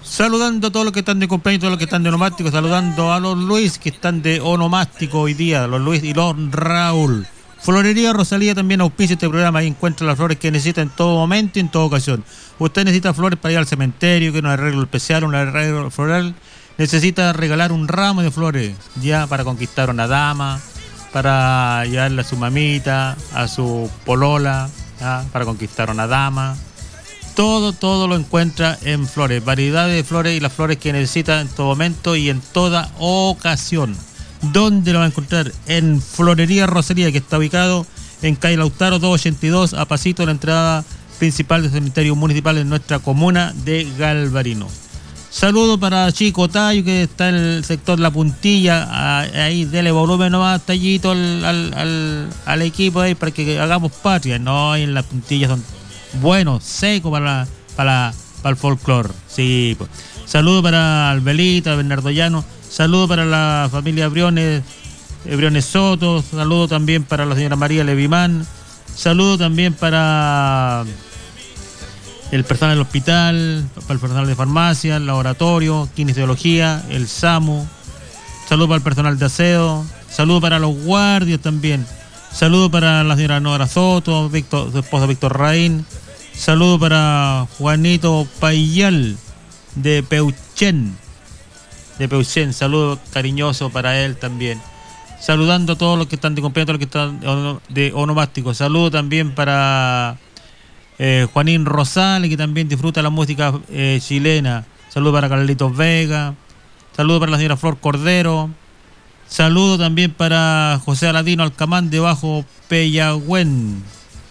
Saludando a todos los que están de cumpleaños, todos los que están de onomástico, saludando a los Luis que están de onomástico hoy día, los Luis y los Raúl. Florería Rosalía también auspicia este programa, ahí encuentra las flores que necesita en todo momento y en toda ocasión. Usted necesita flores para ir al cementerio, que un arreglo especial, un arreglo floral, necesita regalar un ramo de flores, ya para conquistar a una dama, para llevarle a su mamita, a su polola, ¿ya? Para conquistar a una dama. Todo lo encuentra en flores, variedades de flores y las flores que necesita en todo momento y en toda ocasión. ¿Dónde lo va a encontrar? En Florería Rosalía, que está ubicado en calle Lautaro 282, a pasito de la entrada principal del cementerio municipal en nuestra comuna de Galvarino. Saludo para Chico Tayo, que está en el sector La Puntilla, ahí dele volumen nomás, tallito al equipo ahí para que hagamos patria. No, en La Puntilla son buenos, secos para el folclore. Sí, pues. Saludo para Albelita, Bernardo Llano. Saludo para la familia Briones Soto. Saludo también para la señora María Levimán. Saludo también para el personal del hospital, para el personal de farmacia, el laboratorio, kinesiología, el SAMU. Saludo para el personal de aseo. Saludo para los guardias también. Saludo para la señora Nora Soto, su esposo Víctor Raín. Saludo para Juanito Payal de Peuchen. Saludo cariñoso para él también. Saludando a todos los que están de cumpleaños, todos los que están de onomástico. Saludo también para Juanín Rosales, que también disfruta la música chilena. Saludo para Carlitos Vega. Saludo para la señora Flor Cordero. Saludo también para José Aladino Alcamán de Bajo Peyagüén.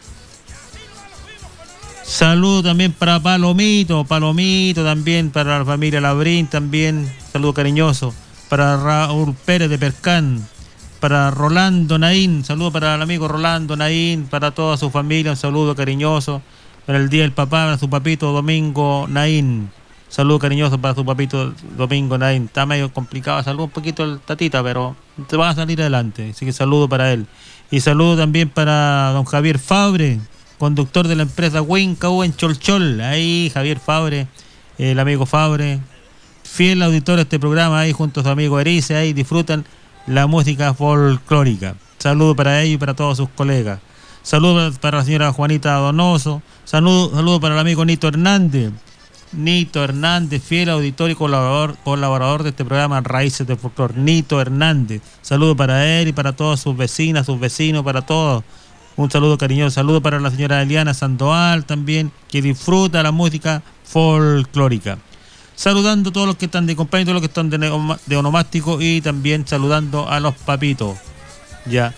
Saludo también para Palomito también, para la familia Labrín también, saludo cariñoso. Para Raúl Pérez de Percán, para Rolando Naín, saludo para el amigo Rolando Naín, para toda su familia, un saludo cariñoso. Para el Día del Papá, para su papito Domingo Naín, saludo cariñoso para su papito Domingo Naín. Está medio complicado, saludo un poquito el tatita, pero te va a salir adelante, así que saludo para él. Y saludo también para don Javier Fabre, conductor de la empresa Wincau en Cholchol. Ahí Javier Fabre, el amigo Fabre, fiel auditor de este programa, ahí junto a su amigo Erice, ahí disfrutan la música folclórica. Saludo para ellos y para todos sus colegas. Saludo para la señora Juanita Donoso. Saludo para el amigo Nito Hernández, fiel auditor y colaborador de este programa Raíces de Folclor. Nito Hernández, saludo para él y para todas sus vecinas, sus vecinos, para todos. Un saludo cariñoso. Saludo para la señora Eliana Sandoval también, que disfruta la música folclórica. Saludando a todos los que están de cumpleaños, todos los que están de onomástico y también saludando a los papitos. Ya.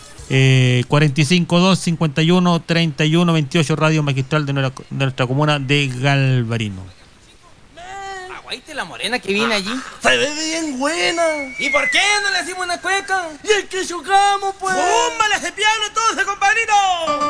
45-2-51-31-28, Radio Magistral de nuestra comuna de Galvarino. ¿Aguaite la morena que viene allí? Se ve bien buena. ¿Y por qué no le hacemos una cueca? Y es que chocamos, pues. ¡Fúmbale ese piano entonces, compadrito!